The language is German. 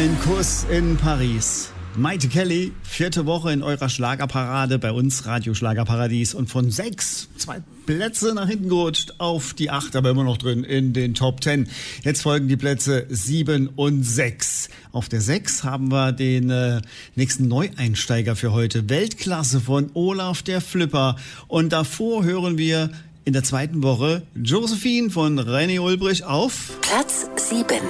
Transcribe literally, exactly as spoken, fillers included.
Ein Kuss in Paris. Maite Kelly, vierte Woche in eurer Schlagerparade bei uns, Radio Schlagerparadies. Und von sechs, zwei Plätze nach hinten gerutscht auf die acht, aber immer noch drin in den Top Ten. Jetzt folgen die Plätze sieben und sechs. Auf der sechs haben wir den äh, nächsten Neueinsteiger für heute. Weltklasse von Olaf der Flipper. Und davor hören wir in der zweiten Woche Josephine von René Ulbrich auf Platz sieben.